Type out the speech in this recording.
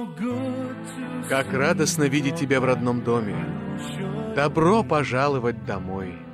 Как радостно видеть тебя в родном доме. Добро пожаловать домой.